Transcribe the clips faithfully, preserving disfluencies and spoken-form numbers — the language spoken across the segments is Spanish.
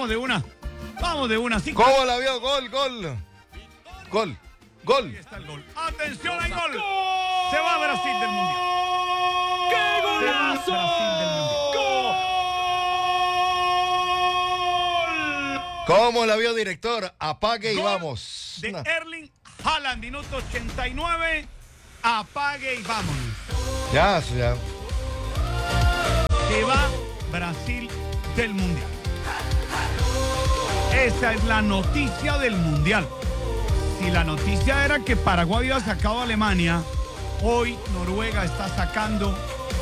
vamos de una. Vamos de una. Sí, ¿Cómo la vio? Gol, gol. Gol, gol. ahí está el gol. Atención, hay gol. Se va a Brasil del Mundial. ¡Qué Se va a golazo! Brasil del Mundial. ¿Cómo la vio, director? Apague y Gol vamos. de No. Erling Haaland, minuto ochenta y nueve. Apague y vámonos. Ya, ya. Se va Brasil del Mundial. Esa es la noticia del Mundial. Si la noticia era que Paraguay había sacado a Alemania, hoy Noruega está sacando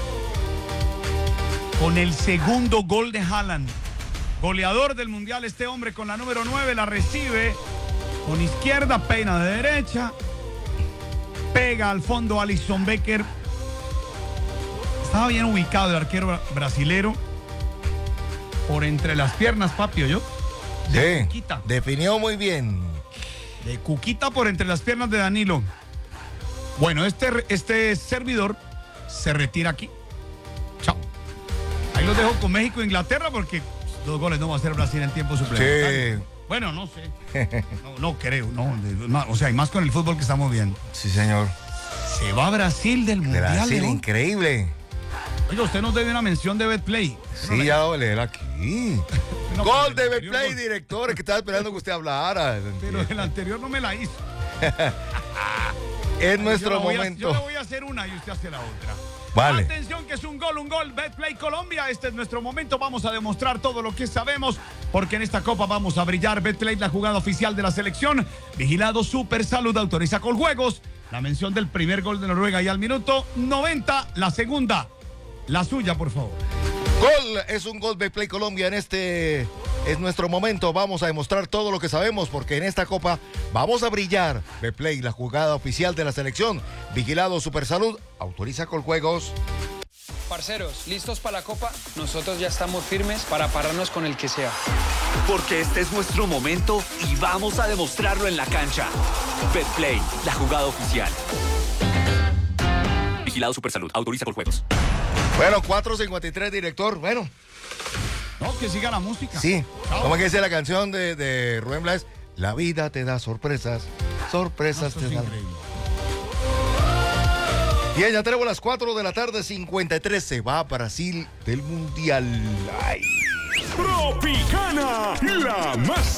con el segundo gol de Haaland. Goleador del Mundial, este hombre con la número nueve, la recibe con izquierda, peina de derecha, pega al fondo Alisson Becker. Estaba bien ubicado el arquero brasilero por entre las piernas, papi, ¿oyó? De Sí, Cuquita. definió muy bien. De Cuquita por entre las piernas de Danilo. Bueno, este, este servidor se retira aquí. Chao. Ahí los dejo con México e Inglaterra porque dos goles no va a hacer Brasil en tiempo suplementario. Sí. Bueno, no sé. No, no creo, no. O sea, y más con el fútbol que estamos viendo. Sí, señor. Se va Brasil del Mundial. Brasil, ¿no? increíble. Oiga, usted nos debe una mención de Betplay. Sí, ya voy a leer aquí. No, Gol pero de el anterior Betplay, gol. director, que estaba esperando que usted hablara. Pero el anterior no me la hizo. Es Yo nuestro la voy a- momento. yo le voy a hacer una y usted hace la otra. Vale. Atención que es un gol, un gol. Betplay Colombia, este es nuestro momento. Vamos a demostrar todo lo que sabemos porque en esta copa vamos a brillar. Betplay, la jugada oficial de la selección. Vigilado Super Salud, autoriza Coljuegos. La mención del primer gol de Noruega y al minuto noventa, la segunda. La suya, por favor. Gol, es un gol Betplay Colombia. En este es nuestro momento. Vamos a demostrar todo lo que sabemos porque en esta copa vamos a brillar. Betplay, la jugada oficial de la selección. Vigilado Supersalud, autoriza Coljuegos. Parceros, ¿listos para la copa? Nosotros ya estamos firmes para pararnos con el que sea. Porque este es nuestro momento y vamos a demostrarlo en la cancha. Betplay, la jugada oficial. Vigilado Supersalud, autoriza Coljuegos. Bueno, cuatro cincuenta y tres, director. Bueno, No, que siga la música. sí. Chao. ¿Cómo es que dice la canción de, de Rubén Blades? La vida te da sorpresas, sorpresas Esto te es da. increíble. Bien, ya tenemos las cuatro de la tarde, cincuenta y tres. Se va a Brasil del Mundial. Ay. Tropicana, la más